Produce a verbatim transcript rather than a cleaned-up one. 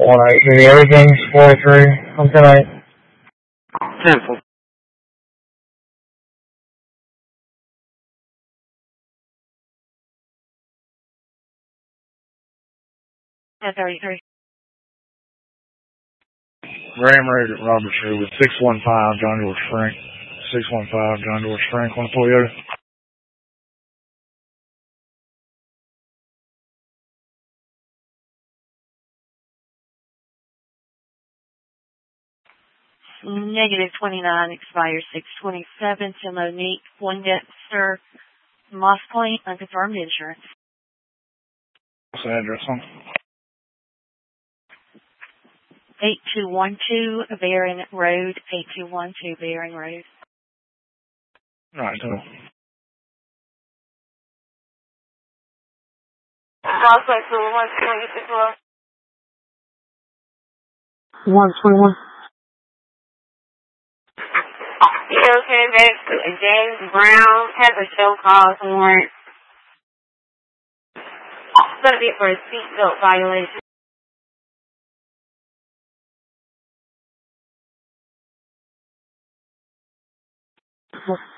Alright, maybe everything's forty-three. I'm gonna... Simple. ten thirty-three. Ram Road at Roberts Road with six one five John George Frank. six one five John George Frank on Toyota. Negative twenty-nine, expires six twenty-seven to Monique Poindexter, Moss Point, unconfirmed insurance. What's the address on? eight two one two Barron Road, eight two one two Barron Road. Alright, cool. one twenty-one. Okay, back to James Brown has a show cause warrant. It's going to be for a seatbelt violation. Well,